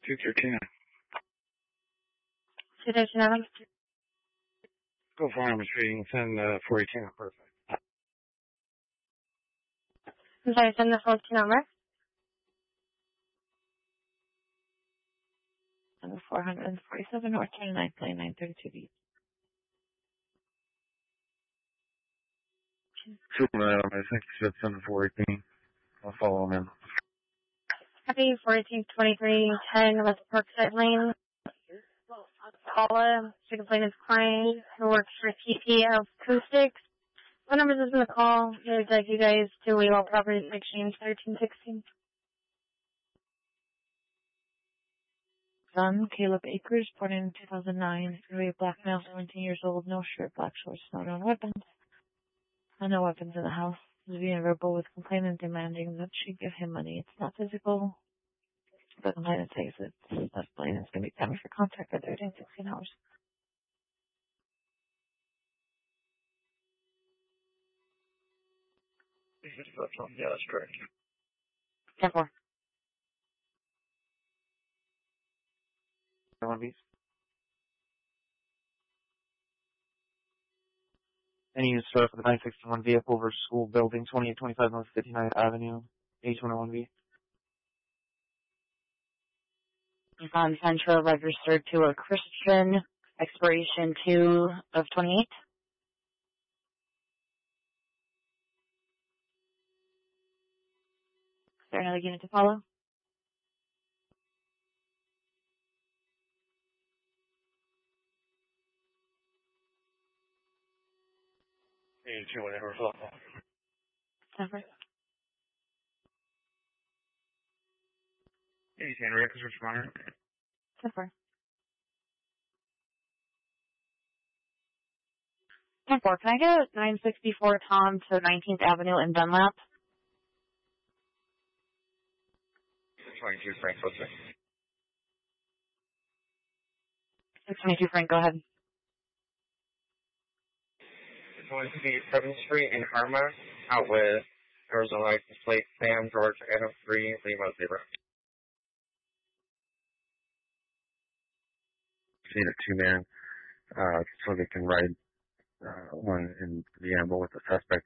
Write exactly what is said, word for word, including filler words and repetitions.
two thirteen. two thirteen. Go for arms reading, send uh, four eighteen. Perfect. I'm sorry, send the phone to number. Number four forty-seven North twenty-ninth Lane, nine thirty-two B. Two minutes, I think you said send four eighteen. I'll follow him in. Happy fourteenth, twenty-three ten West Parkside Lane. Paula, she complained is crying, who works for T P L Acoustics. What number is in the call? It would like you guys to waive all property exchange thirteen sixteen. Son, Caleb Akers, born in two thousand nine, rated black male, seventeen years old, no shirt, black shorts, no known weapons. And no weapons in the house. He's being verbal with complainant demanding that she give him money. It's not physical. The complainant says it's that's plain. It's going to be coming for contact for thirteen, sixteen hours. Yeah, that's correct. ten four. One piece. Any use uh, for the nine sixty-one vehicle versus school building, twenty-eight twenty-five North fifty-ninth Avenue, H one oh one B. On Central, registered to a Christian, expiration two of twenty-eight. Is there another unit to follow? eighty-two, whatever. Never. eighty-two, records responder. Never. ten four. Can I get nine sixty-four Tom to nineteenth Avenue in Dunlap? twenty-two, Frank, what's it? six twenty-two Frank, go ahead. It's going to be seventh Street in Harma, out with Arizona license plate Sam George Adam three Lima zero. Need a two man, uh, so they can ride uh, one in the amble with the suspect.